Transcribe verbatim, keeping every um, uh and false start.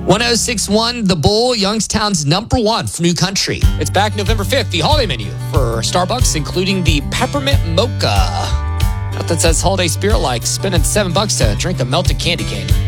one oh six point one The Bull, Youngstown's number one for New Country. It's back November fifth, the holiday menu for Starbucks, including the Peppermint Mocha. Nothing says holiday spirit like spending seven bucks to drink a melted candy cane.